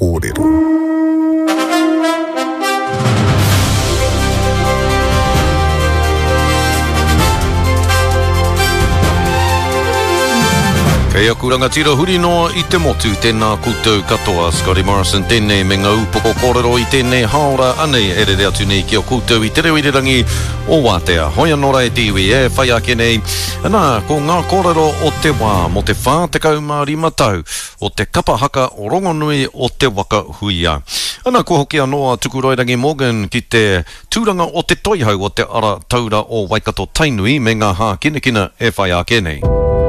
kōrero. Kei aku rangatira huri noa I te motu tēnā koutou katoa Scotty Morrison tēnei me ngā upoko kōrero I tēnei haora anei e rere atu nei ki o koutou I te reo irerangi o Wātea. Hoia nora e tiwi e whai ake nei. Nā, ko ngā kōrero o te wā mo te whā te kaumārima tau o te kapahaka o rongonui o te waka huia. Ana ko hoki anoa Tukuroirangi Morgan ki te tūranga o te toihau o te ara taura o Waikato Tainui me ngā hā kinakina e whai ake nei.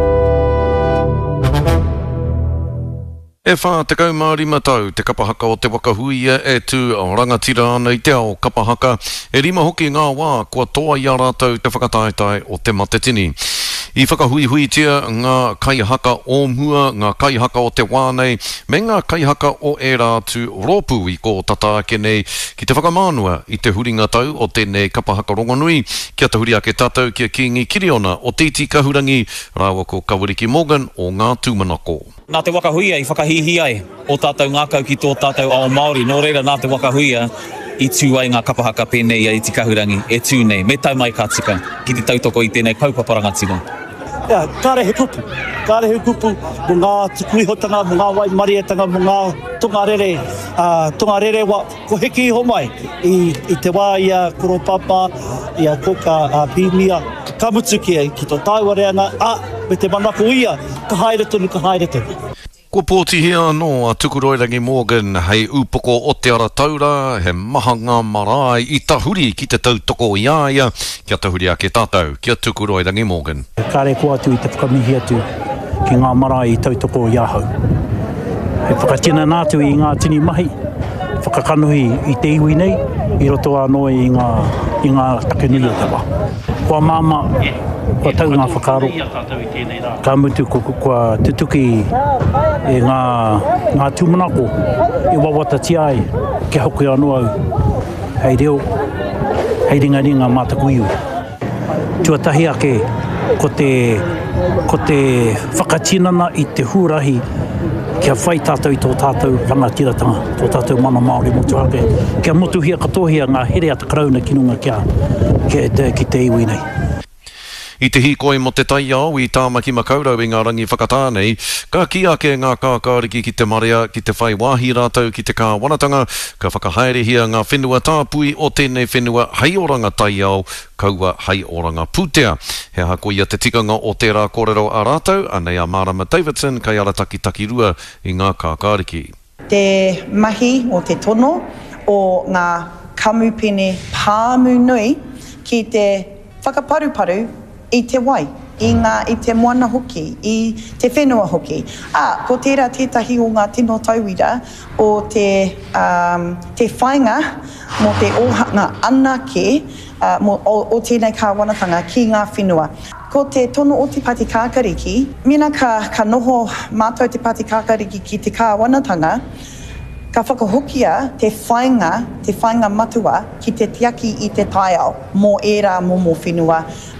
E whā te kaumārima tau, te kapahaka o te wakahuia e tū o rangatira ana I te ao kapahaka. E rima hoki ngā wā kua toa I a rātou te whakataetai o te matetini. I whakahuihuitia ngā kaihaka o mua, ngā kaihaka o te wānei, me ngā kaihaka o e rātu rōpū I ko tata ake nei ki te whakamānua I te huringa tau o tēnei kapahaka rongonui, kia te huri ake tātou kia kingi kiriona o Titi Kahurangi, rāua ko Kawariki Morgan o ngā tūmanako. Nā te wakahuia I whakahihi ai o tātou ngākau ki tō tātou ao Māori. Nō reira nā te wakahuia I tū ai ngā kapahaka pēnei ai Te Kahurangi e tū nei, me tau mai ka tika ki te tautoko I tēnei kaupaparanga tino. Ia, kārehe kupu, mo ngā tukuihotanga, mo ngā waimarietanga, mo ngā tongarere wa ko heki ho mai I te wā ia koropapa, ia koka pīmia, ka mutu ki tō tāuareanga, me te manako ia, ka haere tonu. Ko pōtihia anō a Tukuroirangi Morgan hei upoko o te ara taura, he maha ngā marae I tahuri ki te tautoko ia, kia tahuri ake tātou, kia Tukuroirangi Morgan. Kāre ko atu I te whakamihi atu ki ngā marae I tautoko iahau. He whakatina nātu I ngā tini mahi, whakakanuhi I te iwi nei, I roto anō I ngā takenui o te wā. Kua māma, kua tau ngā whakaro, ka mutu kua tutuki e ngā tūmanako I wawata tiai ke hoki anō au, hei reo, hei ringa mātaku iu. Tuatahi ake ko te whakatinana I te hūrahi kia whai tātou I tō tātou rangatiratanga, tō tātou mana Māori motu ake. Kia motuhia katohia ngā here ata karauna kinunga ki te iwi nei. I te hikoi mo te tai au I tāmaki makaurau I ngā rangi whakatānei, ka ki ake ngā kākāriki ki te marea, ki te whai wāhi rātau, ki te kāwanatanga, ka whakahaerehia ngā whenua tāpui o tēnei whenua hei oranga tai au, kaua hei oranga pūtea. He hako ia te tikanga o tērā kōrero a rātau, anei a Marama Davidson, kai arataki rua I ngā kākāriki. Te mahi o te tono o ngā kamupene pāmu nui ki te whakaparuparu I te wai, I te moana hoki, I te whenua hoki. Ko tērā tētahi o ngā tino tauira o te whainga mo te ohanga anake o tēnei kāwanatanga ki ngā whenua. Ko te tono o te pati kākariki, mina ka noho mātou te pati kākariki ki te kāwanatanga, ka whakahokia te whainga matua ki te tiaki I te taiao mō ērā momo whenua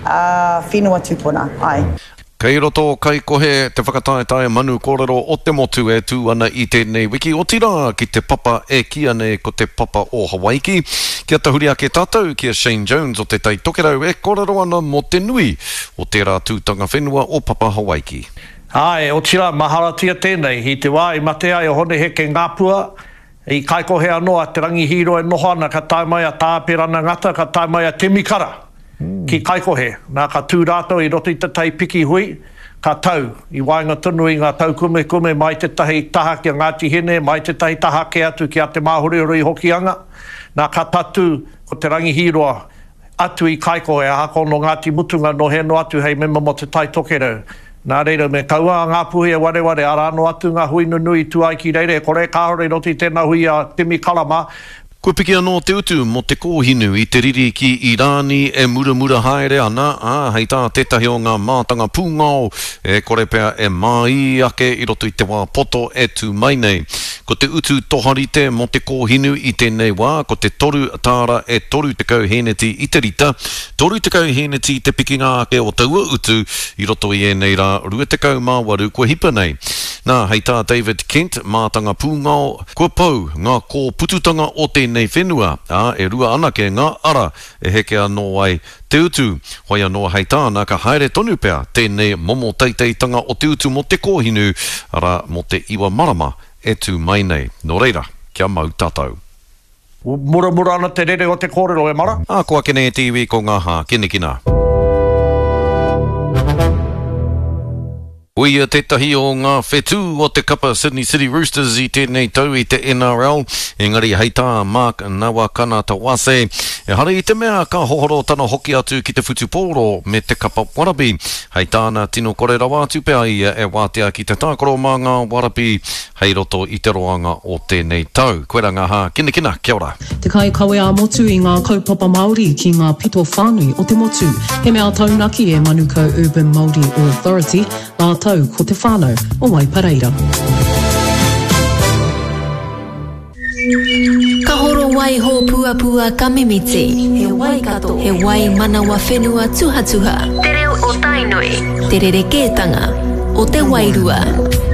tūpuna. Ai. Kei roto kai kohe te whakataetae manu kōrero o te motu e tū ana I tēnei wiki o tira ki te papa e kia nei ko te papa o Hawaii. Kia tahuri ake tātou kia Shane Jones o te tai tokerau e kōrero ana mo te nui o tērā tūtanga whenua o papa Hawaii. Ai, o tira maharatia tēnei, I te wā I mate ai o hone heke ngāpua, I kai kohe anoa te rangi hiro e noho ana, ka tai mai a tāperana ngata, ka tai mai a te mikara, ki kai kohe. Nā ka tū rātou I roto I te tai piki hui, ka tau, I wainga tunu I ngā tau kume mai te tahi taha ki a Ngāti Hene, mai te tahi taha ke atu ki a te māhuriuri hokianga. Nā ka tatu ko te rangi hiroa atu I kai kohe, a hako no Ngāti Mutunga no heno atu hei mema mo te tai tokerau. Nā reira me kaua ngā puhi e ware arano atu ngā hui nunui tu ai ki reire, kore kāhore roti tēnā hui a Timi Kalama. Ko piki anō te utu mo te kōhinu I te riri ki Irani e muramura haere ana, hei tā tētahi o ngā mātanga pūngao, e kore pea e mai ake I roto I te wā poto e tū mai nei. ko te utu toharite mo te kōhinu I tēnei wā, ko te toru tāra e toru te kau heneti I te rita, toru te kau heneti te pikinga ake o taua utu I roto I enei rā, rua te kau māwaru kua hipa nei. Nā, hei tā David Kent, mātanga pūngao, kua pau ngā kō pututanga o tēnei whenua, e rua anake ngā ara e heke anō ai te utu, hoi anō hei tāna ka haere tonu pea tēnei momo teiteitanga o te utu mo te kōhinu, ara mo te iwa marama e tū mai nei. Nō reira, kia mau tātou. Mura ana te rere o te kōrero e mara? Kua kene e tiwi ko ngā hā, kina. Uia tētahi o ngā whetū o te kapa Sydney City Roosters I tēnei tau I te NRL. Engari hei tā Mark Nawakana Tawase. E hara I te mea ka hohoro tana hoki atu ki te whutupōro me te kapa Warapi. Hei tāna tino kore rawa atu pea ia e wātea ki te tākoro mā ngā Warapi. Hei roto I te roanga o tēnei tau. Koera ngā hā, kina, kia ora. Te kai kawe a motu I ngā kaupapa Māori ki ngā pito whānui o te motu. He mea taunaki e Manuka Urban Māori Authority. Nā tau ko te whānau o Waipareira. Ka horo wai ho pua ka mimiti. He wai kato. He wai manawa whenua tuha. Te reo o tainoi. Te rere kētanga o te wairua.